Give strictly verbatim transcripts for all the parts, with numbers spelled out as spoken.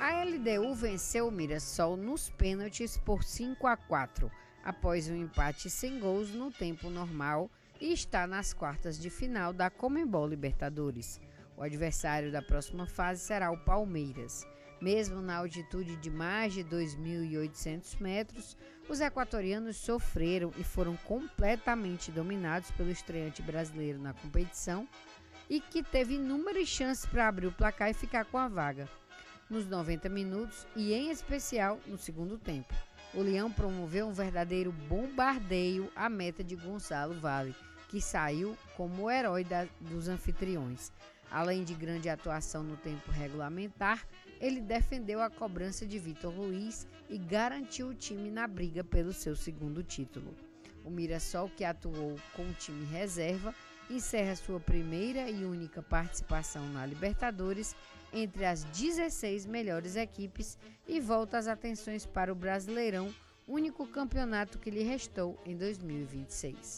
A L D U venceu o Mirassol nos pênaltis por cinco a quatro, após um empate sem gols no tempo normal, e está nas quartas de final da Conmebol Libertadores. O adversário da próxima fase será o Palmeiras. Mesmo na altitude de mais de dois mil e oitocentos metros, os equatorianos sofreram e foram completamente dominados pelo estreante brasileiro na competição e que teve inúmeras chances para abrir o placar e ficar com a vaga nos noventa minutos e, em especial, no segundo tempo. O Leão promoveu um verdadeiro bombardeio à meta de Gonçalo Vale, que saiu como o herói da, dos anfitriões. Além de grande atuação no tempo regulamentar, ele defendeu a cobrança de Vitor Luiz e garantiu o time na briga pelo seu segundo título. O Mirassol, que atuou com o time reserva, encerra sua primeira e única participação na Libertadores entre as dezesseis melhores equipes e volta as atenções para o Brasileirão, único campeonato que lhe restou em dois mil e vinte e seis.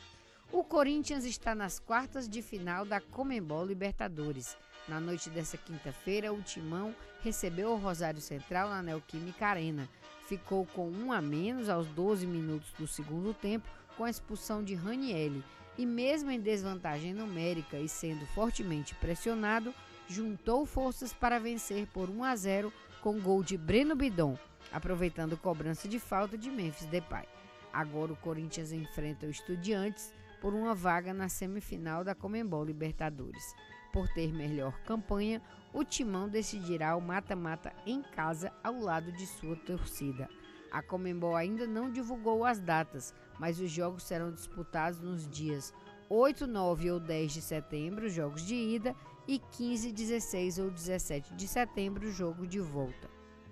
O Corinthians está nas quartas de final da Conmebol Libertadores. Na noite dessa quinta-feira, o Timão recebeu o Rosário Central na Neoquímica Arena. Ficou com um a menos aos doze minutos do segundo tempo, com a expulsão de Ranielli. E mesmo em desvantagem numérica e sendo fortemente pressionado, juntou forças para vencer por um a zero com gol de Breno Bidon, aproveitando cobrança de falta de Memphis Depay. Agora o Corinthians enfrenta o Estudiantes por uma vaga na semifinal da Conmebol Libertadores. Por ter melhor campanha, o Timão decidirá o mata-mata em casa ao lado de sua torcida. A Conmebol ainda não divulgou as datas, mas os jogos serão disputados nos dias oito, nove ou dez de setembro, jogos de ida, e quinze, dezesseis ou dezessete de setembro, jogo de volta.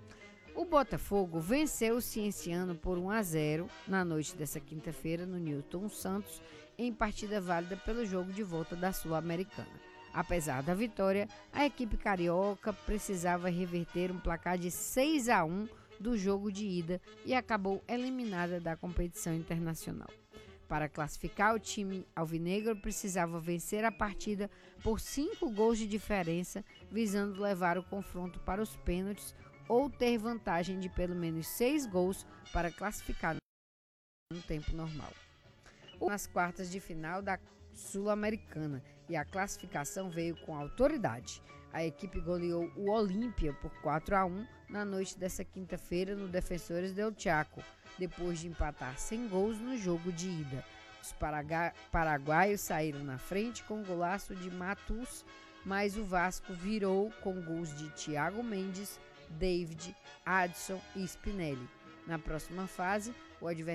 O Botafogo venceu o Cienciano por um a zero na noite dessa quinta-feira no Newton Santos, em partida válida pelo jogo de volta da Sul-Americana. Apesar da vitória, a equipe carioca precisava reverter um placar de seis a um do jogo de ida e acabou eliminada da competição internacional. Para classificar, o time alvinegro precisava vencer a partida por cinco gols de diferença, visando levar o confronto para os pênaltis ou ter vantagem de pelo menos seis gols para classificar no tempo normal. Nas quartas de final da Sul-Americana, e a classificação veio com autoridade. A equipe goleou o Olímpia por quatro a um na noite dessa quinta-feira no Defensores del Chaco, depois de empatar sem gols no jogo de ida. Os paraga- paraguaios saíram na frente com o golaço de Matus, mas o Vasco virou com gols de Thiago Mendes, David, Adson e Spinelli. Na próxima fase, o adversário